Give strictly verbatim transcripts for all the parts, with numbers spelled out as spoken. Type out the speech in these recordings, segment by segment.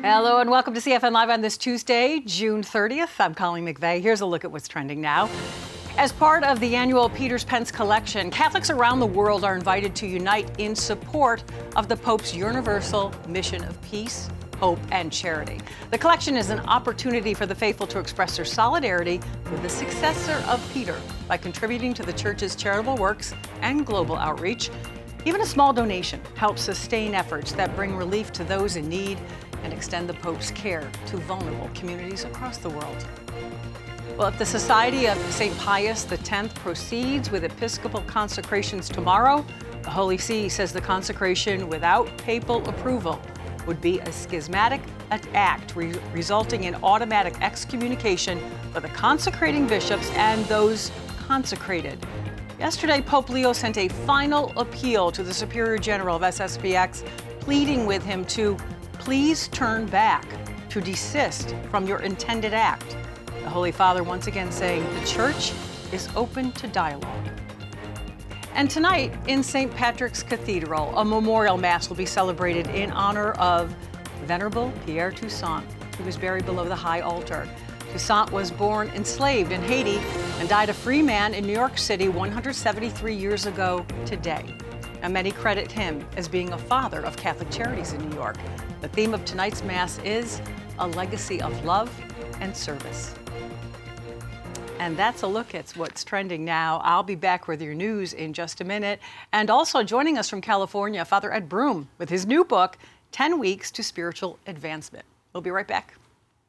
Hello and welcome to C F N Live on this Tuesday, June thirtieth. I'm Colleen McVeigh. Here's a look at what's trending now. As part of the annual Peter's Pence collection, Catholics around the world are invited to unite in support of the Pope's universal mission of peace, hope, and charity. The collection is an opportunity for the faithful to express their solidarity with the successor of Peter by contributing to the Church's charitable works and global outreach. Even a small donation helps sustain efforts that bring relief to those in need and extend the Pope's care to vulnerable communities across the world. Well, if the Society of Saint Pius X proceeds with Episcopal consecrations tomorrow, the Holy See says the consecration without papal approval would be a schismatic act, re resulting in automatic excommunication for the consecrating bishops and those consecrated. Yesterday, Pope Leo sent a final appeal to the Superior General of S S P X, pleading with him to please turn back, to desist from your intended act. The Holy Father once again saying the Church is open to dialogue. And tonight in Saint Patrick's Cathedral, a memorial mass will be celebrated in honor of Venerable Pierre Toussaint, who was buried below the high altar. Toussaint was born enslaved in Haiti and died a free man in New York City one hundred seventy-three years ago today. Now, many credit him as being a father of Catholic Charities in New York. The theme of tonight's Mass is a legacy of love and service. And that's a look at what's trending now. I'll be back with your news in just a minute. And also joining us from California, Father Ed Broom with his new book, ten weeks to Spiritual Advancement. We'll be right back.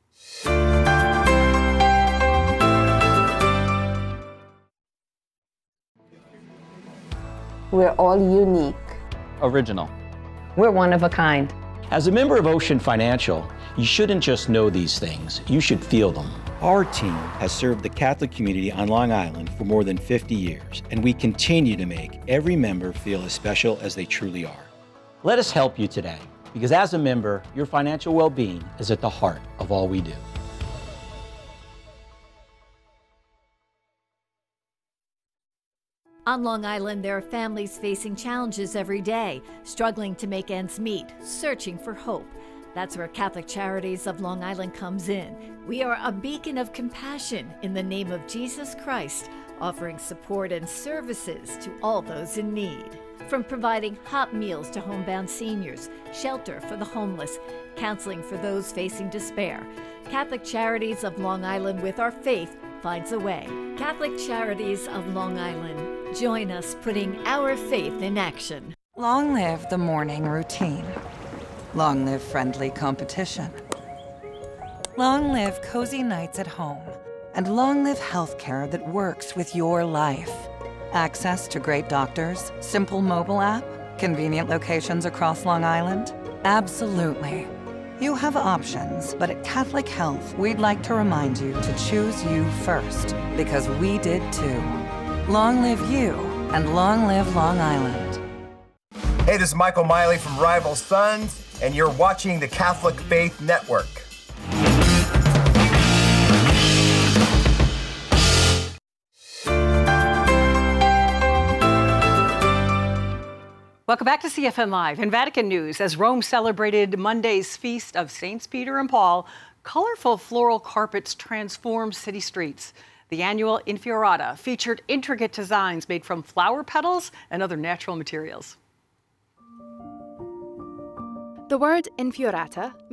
We're all unique. Original. We're one of a kind. As a member of Ocean Financial, you shouldn't just know these things, you should feel them. Our team has served the Catholic community on Long Island for more than fifty years, and we continue to make every member feel as special as they truly are. Let us help you today, because as a member, your financial well-being is at the heart of all we do. On Long Island, there are families facing challenges every day, struggling to make ends meet, searching for hope. That's where Catholic Charities of Long Island comes in. We are a beacon of compassion in the name of Jesus Christ, offering support and services to all those in need. From providing hot meals to homebound seniors, shelter for the homeless, counseling for those facing despair, Catholic Charities of Long Island, with our faith, finds a way. Catholic Charities of Long Island. Join us putting our faith in action. Long live the morning routine. Long live friendly competition. Long live cozy nights at home. And long live healthcare that works with your life. Access to great doctors, simple mobile app, convenient locations across Long Island? Absolutely. You have options, but at Catholic Health, we'd like to remind you to choose you first, because we did too. Long live you, and long live Long Island. Hey, this is Michael Miley from Rival Sons, and you're watching the Catholic Faith Network. Welcome back to C F N Live. In Vatican news, as Rome celebrated Monday's feast of Saints Peter and Paul, colorful floral carpets transformed city streets. The annual Infiorata featured intricate designs made from flower petals and other natural materials. The word Infiorata